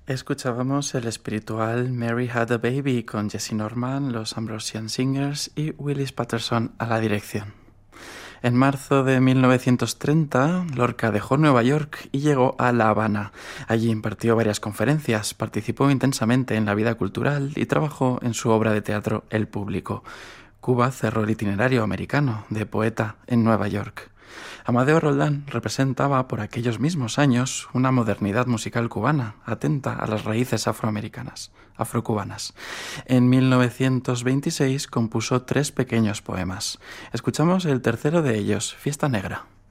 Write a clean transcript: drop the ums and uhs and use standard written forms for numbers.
Escuchábamos el espiritual Mary Had a Baby con Jesse Norman, los Ambrosian Singers y Willis Patterson a la dirección. En marzo de 1930, Lorca dejó Nueva York y llegó a La Habana. Allí impartió varias conferencias, participó intensamente en la vida cultural y trabajó en su obra de teatro El Público. Cuba cerró el itinerario americano de poeta en Nueva York. Amadeo Roldán representaba por aquellos mismos años una modernidad musical cubana, atenta a las raíces afrocubanas. En 1926 compuso 3 pequeños poemas. Escuchamos el tercero de ellos, Fiesta Negra.